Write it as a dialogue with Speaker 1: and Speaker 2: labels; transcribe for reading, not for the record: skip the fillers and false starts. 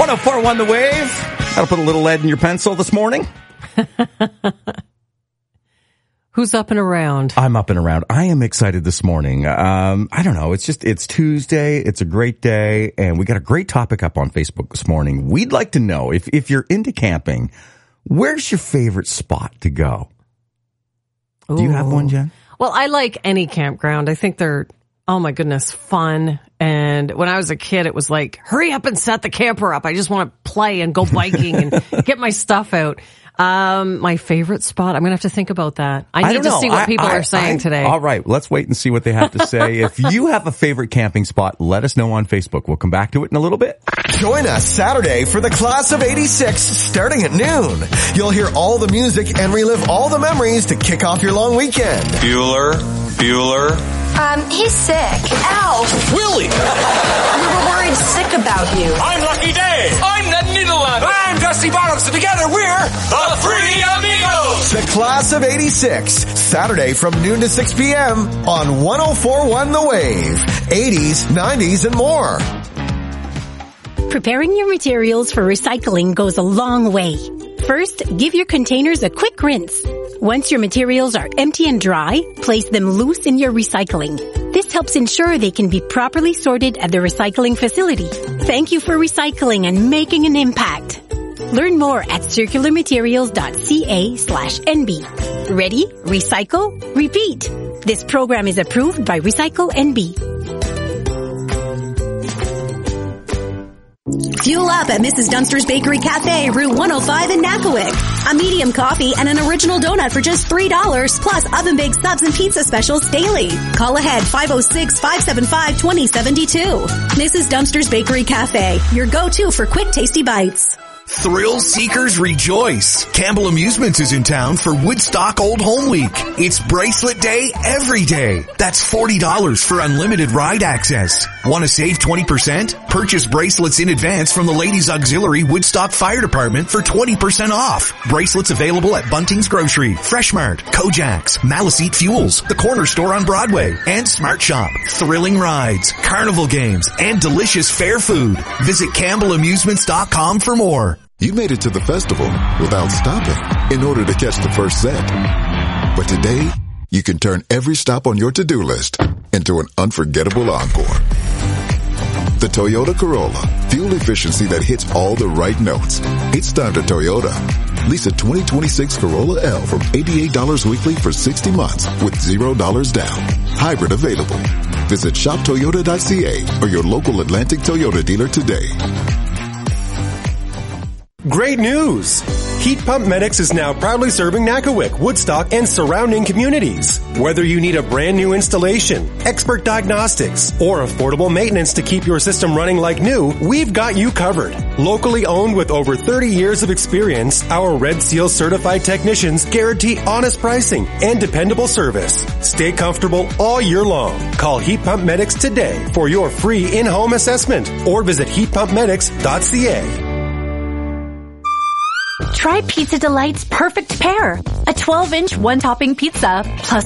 Speaker 1: 104.1 The Wave. That'll put a little lead in your pencil this morning.
Speaker 2: Who's up and around?
Speaker 1: I'm up and around. I am excited this morning. I don't know. It's Tuesday. It's a great day. And we got a great topic up on Facebook this morning. We'd like to know if you're into camping, where's your favorite spot to go?
Speaker 2: Ooh.
Speaker 1: Do you have one, Jen?
Speaker 2: Well, I like any campground. I think they're, oh my goodness, fun. And when I was a kid, it was like, hurry up and set the camper up. I just want to play and go biking and get my stuff out. My favorite spot, I'm going to have to think about that. I need to see what people are saying today.
Speaker 1: All right, let's wait and see what they have to say. If you have a favorite camping spot, let us know on Facebook. We'll come back to it in a little bit.
Speaker 3: Join us Saturday for the Class of 86 starting at noon. You'll hear all the music and relive all the memories to kick off your long weekend.
Speaker 4: Bueller.
Speaker 5: He's sick. Ow!
Speaker 4: Willie!
Speaker 5: We were worried sick about you.
Speaker 4: I'm Lucky Dave. I'm Ned Niederland. I'm Dusty Bottoms. And together we're the Three Amigos.
Speaker 3: The Class of 86, Saturday from noon to 6 p.m. on 104.1 The Wave. 80s, 90s, and more.
Speaker 6: Preparing your materials for recycling goes a long way. First, give your containers a quick rinse. Once your materials are empty and dry, place them loose in your recycling. This helps ensure they can be properly sorted at the recycling facility. Thank you for recycling and making an impact. Learn more at circularmaterials.ca/NB. Ready? Recycle? Repeat. This program is approved by Recycle NB.
Speaker 7: Fuel up at Mrs. Dunster's Bakery Cafe, Route 105 in Nakawik. A medium coffee and an original donut for just $3, plus oven-baked subs and pizza specials daily. Call ahead 506-575-2072. Mrs. Dunster's Bakery Cafe, your go-to for quick, tasty bites.
Speaker 8: Thrill seekers rejoice. Campbell Amusements is in town for Woodstock Old Home Week. It's Bracelet Day every day. That's $40 for unlimited ride access. Want to save 20%? Purchase bracelets in advance from the Ladies Auxiliary Woodstock Fire Department for 20% off. Bracelets available at Bunting's Grocery, Fresh Mart, Kojak's, Maliseet Fuels, the Corner Store on Broadway, and Smart Shop. Thrilling rides, carnival games, and delicious fair food. Visit CampbellAmusements.com for more.
Speaker 9: You made it to the festival without stopping in order to catch the first set. But today, you can turn every stop on your to-do list into an unforgettable encore. The Toyota Corolla, fuel efficiency that hits all the right notes. It's time to Toyota. Lease a 2026 Corolla L from $88 weekly for 60 months with $0 down. Hybrid available. Visit shoptoyota.ca or your local Atlantic Toyota dealer today.
Speaker 10: Great news! Heat Pump Medics is now proudly serving Nakawik, Woodstock, and surrounding communities. Whether you need a brand new installation, expert diagnostics, or affordable maintenance to keep your system running like new, we've got you covered. Locally owned with over 30 years of experience, our Red Seal certified technicians guarantee honest pricing and dependable service. Stay comfortable all year long. Call Heat Pump Medics today for your free in-home assessment or visit heatpumpmedics.ca.
Speaker 11: Try Pizza Delight's Perfect Pair, a 12-inch one-topping pizza plus